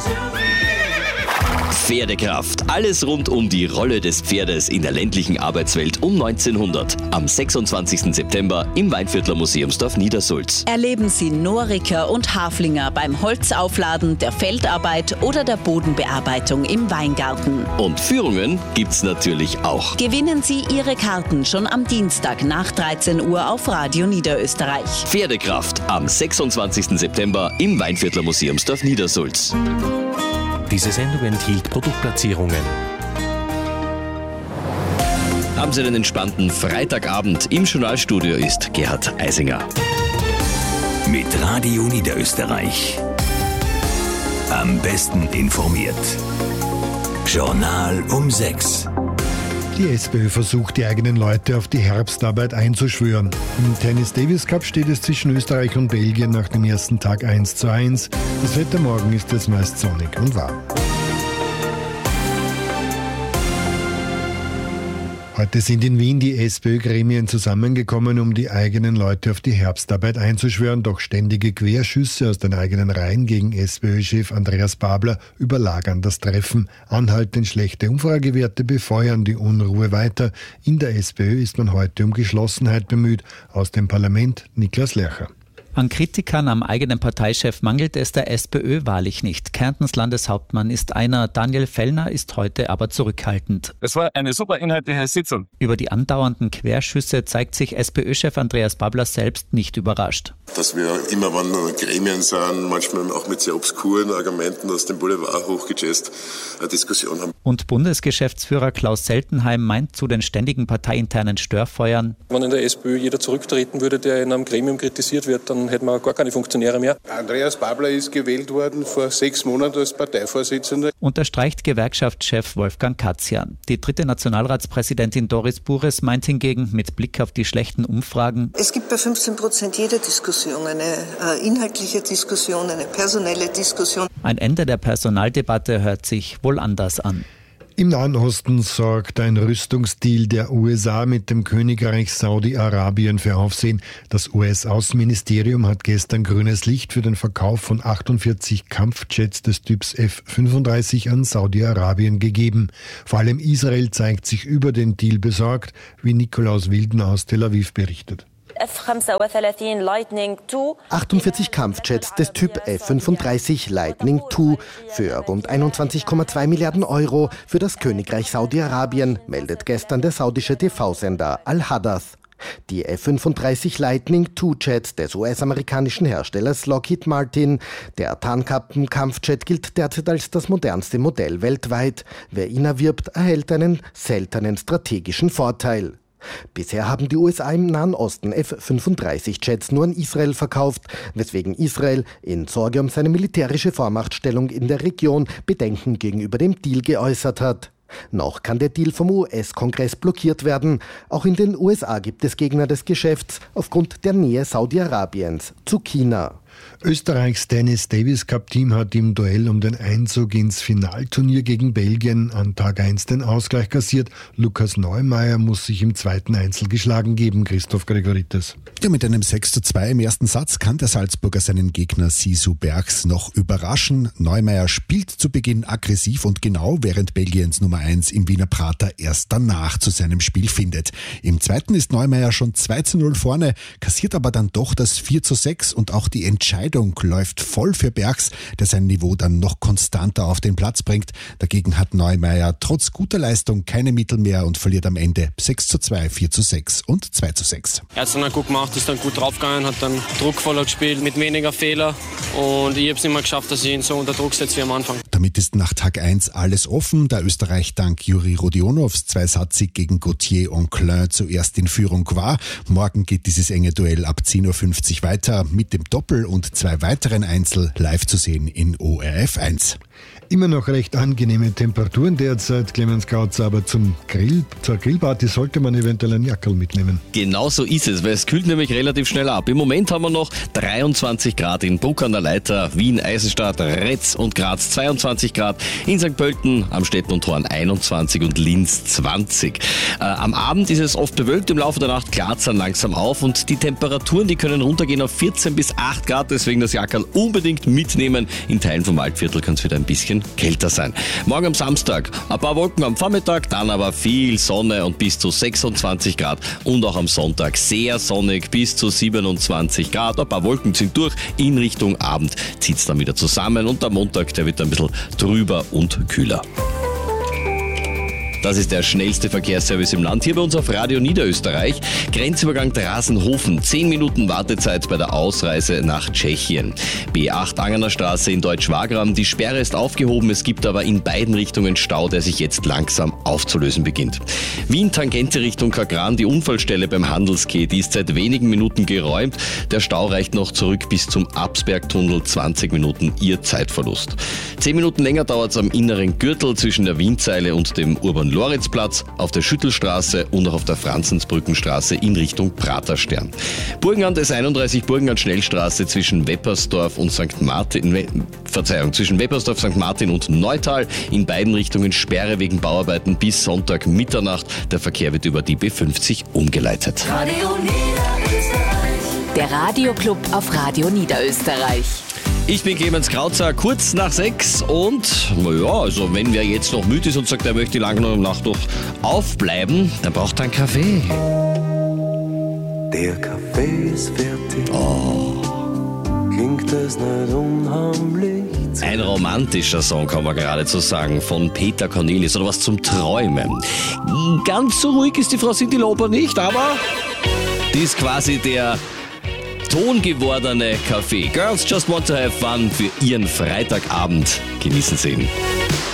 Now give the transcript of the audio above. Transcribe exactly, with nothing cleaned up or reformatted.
Pferdekraft. Alles rund um die Rolle des Pferdes in der ländlichen Arbeitswelt um neunzehnhundert. Am sechsundzwanzigsten September im Weinviertler Museumsdorf Niedersulz. Erleben Sie Noriker und Haflinger beim Holzaufladen, der Feldarbeit oder der Bodenbearbeitung im Weingarten. Und Führungen gibt's natürlich auch. Gewinnen Sie Ihre Karten schon am Dienstag nach dreizehn Uhr auf Radio Niederösterreich. Pferdekraft am sechsundzwanzigsten September im Weinviertler Museumsdorf Niedersulz. Diese Sendung enthielt Produktplatzierungen. Haben Sie einen entspannten Freitagabend. Im Journalstudio ist Gerhard Eisinger. Mit Radio Niederösterreich. Am besten informiert. Journal um sechs. Die SPÖ versucht, die eigenen Leute auf die Herbstarbeit einzuschwören. Im Tennis Davis Cup steht es zwischen Österreich und Belgien nach dem ersten Tag eins zu eins. Das Wetter morgen ist es meist sonnig und warm. Heute sind in Wien die SPÖ-Gremien zusammengekommen, um die eigenen Leute auf die Herbstarbeit einzuschwören. Doch ständige Querschüsse aus den eigenen Reihen gegen SPÖ-Chef Andreas Babler überlagern das Treffen. Anhaltend schlechte Umfragewerte befeuern die Unruhe weiter. In der SPÖ ist man heute um Geschlossenheit bemüht. Aus dem Parlament Niklas Lercher. An Kritikern am eigenen Parteichef mangelt es der SPÖ wahrlich nicht. Kärntens Landeshauptmann ist einer, Daniel Fellner ist heute aber zurückhaltend. Es war eine super inhaltliche Sitzung. Über die andauernden Querschüsse zeigt sich SPÖ-Chef Andreas Babler selbst nicht überrascht. Dass wir immer, wenn Gremien sind, manchmal auch mit sehr obskuren Argumenten aus dem Boulevard hochgejazzt, eine Diskussion haben. Und Bundesgeschäftsführer Klaus Seltenheim meint zu den ständigen parteiinternen Störfeuern: Wenn in der SPÖ jeder zurücktreten würde, der in einem Gremium kritisiert wird, dann hätten wir gar keine Funktionäre mehr. Andreas Babler ist gewählt worden vor sechs Monaten als Parteivorsitzender. Unterstreicht Gewerkschaftschef Wolfgang Katzian. Die dritte Nationalratspräsidentin Doris Bures meint hingegen mit Blick auf die schlechten Umfragen: Es gibt bei fünfzehn Prozent jeder Diskussion eine äh, inhaltliche Diskussion, eine personelle Diskussion. Ein Ende der Personaldebatte hört sich wohl anders an. Im Nahen Osten sorgt ein Rüstungsdeal der U S A mit dem Königreich Saudi-Arabien für Aufsehen. Das U S-Außenministerium hat gestern grünes Licht für den Verkauf von achtundvierzig Kampfjets des Typs F fünfunddreißig an Saudi-Arabien gegeben. Vor allem Israel zeigt sich über den Deal besorgt, wie Nikolaus Wilden aus Tel Aviv berichtet. achtundvierzig Kampfjets des Typ F fünfunddreißig Lightning zwei für rund einundzwanzig Komma zwei Milliarden Euro für das Königreich Saudi-Arabien, meldet gestern der saudische T V-Sender Al-Hadath. Die F fünfunddreißig Lightning zwei Jets des U S-amerikanischen Herstellers Lockheed Martin. Der Tarnkappen-Kampfjet gilt derzeit als das modernste Modell weltweit. Wer ihn erwirbt, erhält einen seltenen strategischen Vorteil. Bisher haben die U S A im Nahen Osten F fünfunddreißig Jets nur an Israel verkauft, weswegen Israel in Sorge um seine militärische Vormachtstellung in der Region Bedenken gegenüber dem Deal geäußert hat. Noch kann der Deal vom U S-Kongress blockiert werden. Auch in den U S A gibt es Gegner des Geschäfts aufgrund der Nähe Saudi-Arabiens zu China. Österreichs Tennis Davis Cup Team hat im Duell um den Einzug ins Finalturnier gegen Belgien an Tag eins den Ausgleich kassiert. Lukas Neumeier muss sich im zweiten Einzel geschlagen geben. Christoph Gregoritis. Ja, mit einem sechs zu zwei im ersten Satz kann der Salzburger seinen Gegner Sisu Bergs noch überraschen. Neumeier spielt zu Beginn aggressiv und genau, während Belgiens Nummer eins im Wiener Prater erst danach zu seinem Spiel findet. Im zweiten ist Neumeier schon zwei zu null vorne, kassiert aber dann doch das vier zu sechs und auch die Entscheidung läuft voll für Bergs, der sein Niveau dann noch konstanter auf den Platz bringt. Dagegen hat Neumeier trotz guter Leistung keine Mittel mehr und verliert am Ende sechs zu zwei, vier zu sechs und zwei zu sechs. Er hat es dann gut gemacht, ist dann gut draufgegangen, hat dann druckvoller gespielt, mit weniger Fehler und ich habe es nicht mehr geschafft, dass ich ihn so unter Druck setze wie am Anfang. Damit ist nach Tag eins alles offen, da Österreich dank Juri Rodionows Zweisatzig gegen Gauthier Enclin zuerst in Führung war. Morgen geht dieses enge Duell ab zehn Uhr fünfzig weiter mit dem Doppel und zwei weiteren Einzel live zu sehen in O R F eins. Immer noch recht angenehme Temperaturen derzeit, Clemens Krauzer, aber zum Grill, zur Grillparty sollte man eventuell ein Jackerl mitnehmen. Genau so ist es, weil es kühlt nämlich relativ schnell ab. Im Moment haben wir noch dreiundzwanzig Grad in Bruck an der Leiter, Wien, Eisenstadt, Retz und Graz zweiundzwanzig Grad, in Sankt Pölten, Amstetten und Horn einundzwanzig und Linz zwanzig. Äh, am Abend ist es oft bewölkt, im Laufe der Nacht klart es dann langsam auf und die Temperaturen, die können runtergehen auf vierzehn bis acht Grad, deswegen das Jackerl unbedingt mitnehmen. In Teilen vom Waldviertel kann es wieder ein bisschen kälter sein. Morgen am Samstag ein paar Wolken am Vormittag, dann aber viel Sonne und bis zu sechsundzwanzig Grad und auch am Sonntag sehr sonnig bis zu siebenundzwanzig Grad. Ein paar Wolken sind durch, in Richtung Abend zieht es dann wieder zusammen und der Montag, der wird ein bisschen trüber und kühler. Das ist der schnellste Verkehrsservice im Land, hier bei uns auf Radio Niederösterreich. Grenzübergang Drasenhofen, zehn Minuten Wartezeit bei der Ausreise nach Tschechien. B acht Angerner Straße in Deutsch-Wagram, die Sperre ist aufgehoben, es gibt aber in beiden Richtungen Stau, der sich jetzt langsam aufzulösen beginnt. Wien Tangente Richtung Kagran, die Unfallstelle beim Handelsquai, die ist seit wenigen Minuten geräumt. Der Stau reicht noch zurück bis zum Absbergtunnel, zwanzig Minuten ihr Zeitverlust. zehn Minuten länger dauert es am inneren Gürtel zwischen der Wienzeile und dem Urban Loritzplatz, auf der Schüttelstraße und auch auf der Franzensbrückenstraße in Richtung Praterstern. Burgenland S einunddreißig, Burgenland Schnellstraße zwischen Weppersdorf und Sankt Martin, Verzeihung, zwischen Weppersdorf, Sankt Martin und Neutal. In beiden Richtungen Sperre wegen Bauarbeiten bis Sonntag Mitternacht. Der Verkehr wird über die B fünfzig umgeleitet. Radio Niederösterreich. Der Radioclub auf Radio Niederösterreich. Ich bin Clemens Krauzer, kurz nach sechs und naja, also wenn wer jetzt noch müde ist und sagt, er möchte die lange Nacht noch aufbleiben, dann braucht er einen Kaffee. Der Kaffee ist fertig. Oh. Klingt es nicht unheimlich? Ein romantischer Song, kann man geradezu sagen, von Peter Cornelius oder was zum Träumen. Ganz so ruhig ist die Frau Cindy Lauper nicht, aber die ist quasi der tongewordene Kaffee. Girls Just Want to Have Fun für ihren Freitagabend. Genießen Sie ihn.